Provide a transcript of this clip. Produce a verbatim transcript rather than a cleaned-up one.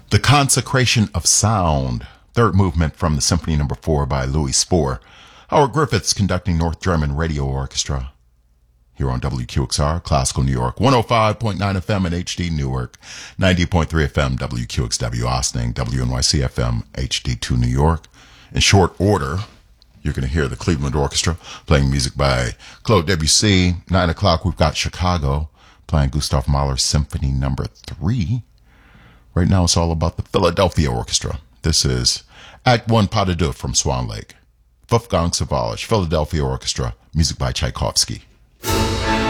The Consecration of Sound, third movement from the Symphony Number Four by Louis Spohr. Howard Griffiths conducting North German Radio Orchestra here on W Q X R, Classical New York, one oh five point nine F M in H D Newark, ninety point three F M W Q X W Austin, W N Y C F M H D two New York. In short order, you're going to hear the Cleveland Orchestra playing music by Claude Debussy. Nine o'clock, we've got Chicago playing Gustav Mahler's Symphony Number Three. Right now, it's all about the Philadelphia Orchestra. This is Act One Pas de Deux from Swan Lake. Wolfgang Sawallisch, Philadelphia Orchestra, music by Tchaikovsky.